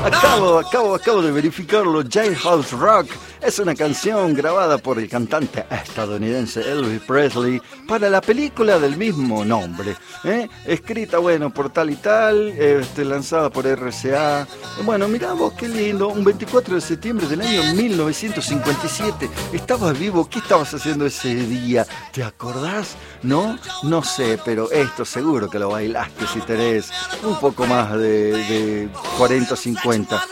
Acabo de verificarlo. Jailhouse Rock es una canción grabada por el cantante estadounidense Elvis Presley para la película del mismo nombre, escrita, bueno, por tal y tal, lanzada por RCA. Bueno, mirá vos, qué lindo. Un 24 de septiembre del año 1957. ¿Estabas vivo? ¿Qué estabas haciendo ese día? ¿Te acordás? ¿No? No sé, pero esto seguro que lo bailaste si tenés un poco más de 40 o 50.